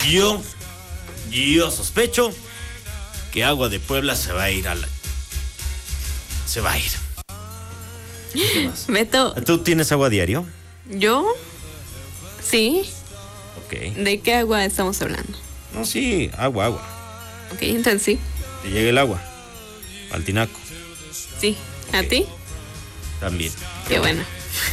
yo sospecho que Agua de Puebla se va a ir Se va a ir. ¿Qué más? Beto. ¿Tú tienes agua diario? ¿Yo? Sí. Ok. ¿De qué agua estamos hablando? No, sí, agua. Ok, entonces sí. Te llega el agua al tinaco. Sí. ¿A Ok. ti? También. Qué bueno.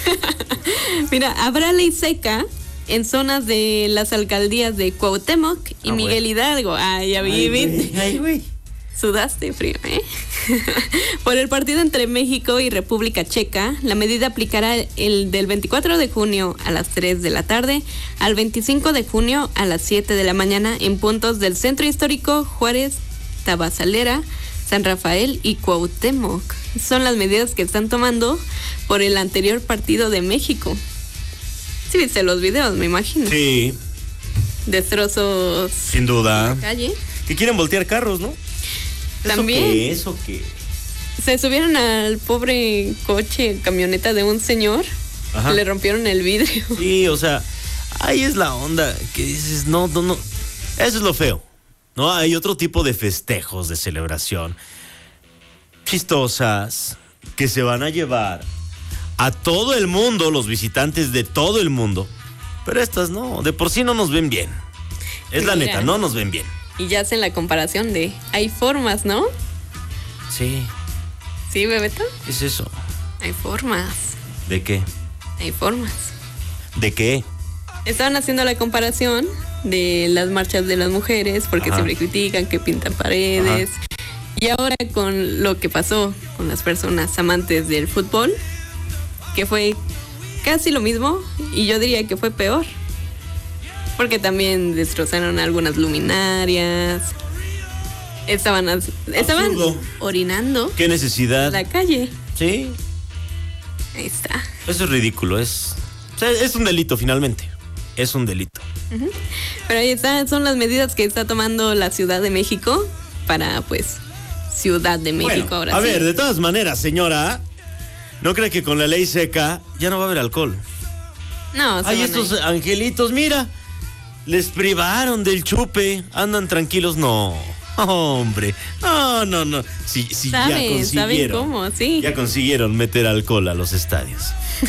Mira, habrá ley seca en zonas de las alcaldías de Cuauhtémoc y Miguel Hidalgo. Ay, ya vi, ¿viste? Ay, güey. Sudaste frío, ¿eh? Por el partido entre México y República Checa, la medida aplicará el del 24 de junio a las 3 de la tarde al 25 de junio a las 7 de la mañana en puntos del Centro Histórico, Juárez, Tabazalera, San Rafael y Cuauhtémoc. Son las medidas que están tomando por el anterior partido de México. Sí viste los videos, me imagino. Sí. Destrozos. Sin duda. En la calle. Que quieren voltear carros, ¿no? También. ¿Eso qué? Se subieron al pobre coche, camioneta de un señor. Ajá. Le rompieron el vidrio. Sí, o sea, ahí es la onda que dices, no. Eso es lo feo. No, hay otro tipo de festejos, de celebración. Chistosas, que se van a llevar a todo el mundo, los visitantes de todo el mundo. Pero estas no, de por sí no nos ven bien. Es la neta, no nos ven bien. Y ya hacen la comparación de, hay formas, ¿no? Sí. ¿Sí, Bebeto? ¿Qué es eso? Hay formas. ¿De qué? Hay formas. ¿De qué? Estaban haciendo la comparación de las marchas de las mujeres, porque Ajá. siempre critican que pintan paredes. Ajá. Y ahora con lo que pasó con las personas amantes del fútbol, que fue casi lo mismo, y yo diría que fue peor. Porque también destrozaron algunas luminarias. Estaban orinando. ¿Qué necesidad? En la calle. Sí. Ahí está. Eso es ridículo, es un delito finalmente. Es un delito. Uh-huh. Pero ahí están, son las medidas que está tomando la Ciudad de México para, pues, Ciudad de México, bueno, ahora a sí. ver, de todas maneras, señora, ¿no cree que con la ley seca ya no va a haber alcohol? No, hay estos angelitos, mira, les privaron del chupe, andan tranquilos, no, hombre, no, si ya consiguieron, ¿saben cómo? Sí. Ya consiguieron meter alcohol a los estadios.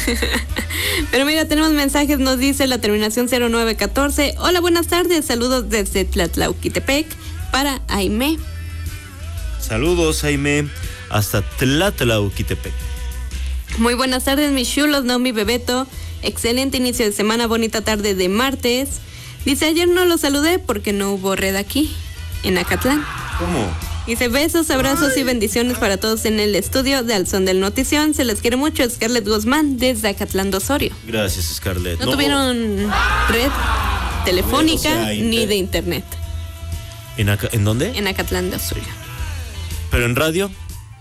Pero mira, tenemos mensajes, nos dice la terminación 0914. Hola, buenas tardes, saludos desde Tlatlauquitepec para Aimé. Saludos, Aimé, hasta Tlatlauquitepec. Muy buenas tardes, mis chulos, no mi Bebeto. Excelente inicio de semana, bonita tarde de martes. Dice, ayer no lo saludé porque no hubo red aquí, en Acatlán. ¿Cómo? Dice, besos, abrazos y bendiciones para todos en el estudio de Al Son del Notición. Se les quiere mucho, Scarlett Guzmán, desde Acatlán de Osorio. Gracias, Scarlett. No tuvieron red telefónica ni de internet. ¿En dónde? En Acatlán de Osorio. ¿Pero en radio?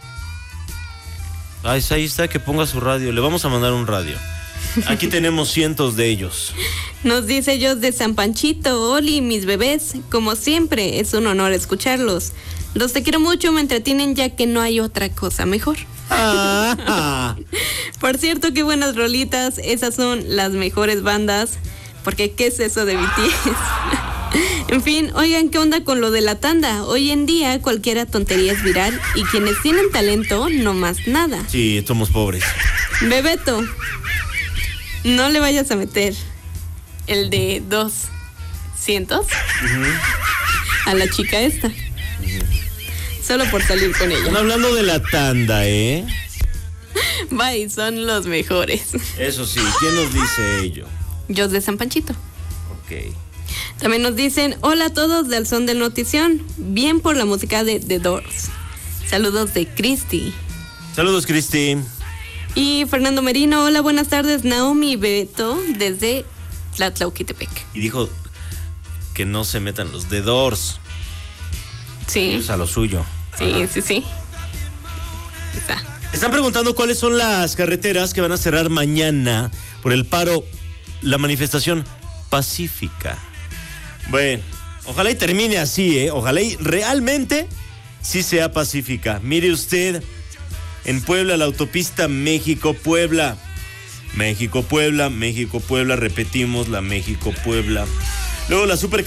Ahí está, que ponga su radio. Le vamos a mandar un radio. Aquí tenemos cientos de ellos. Nos dice ellos de San Panchito, Oli, mis bebés. Como siempre, es un honor escucharlos. Los te quiero mucho, me entretienen ya que no hay otra cosa mejor. Por cierto, qué buenas rolitas. Esas son las mejores bandas. Porque ¿qué es eso de BTS? En fin, oigan, ¿qué onda con lo de la tanda? Hoy en día cualquiera tontería es viral y quienes tienen talento, no más nada. Sí, somos pobres. Bebeto, no le vayas a meter el de 200 a la chica esta. Solo por salir con ella. Están hablando de la tanda, ¿eh? Bye, son los mejores. Eso sí, ¿quién nos dice ello? Yo de San Panchito. Ok. También nos dicen, hola a todos del Son del Notición. Bien por la música de The Doors. Saludos de Cristi. Saludos, Cristi. Y Fernando Merino, hola, buenas tardes. Naomi Beto, desde Tlatlauquitepec. Y dijo que no se metan los The Doors. Sí. Es a lo suyo. Sí. Está. Están preguntando cuáles son las carreteras que van a cerrar mañana por el paro, la manifestación pacífica. Bueno, ojalá y termine así, ¿eh? Ojalá y realmente sí sea pacífica. Mire usted, en Puebla, la autopista México-Puebla. México-Puebla, México-Puebla, repetimos, la México-Puebla. Luego la super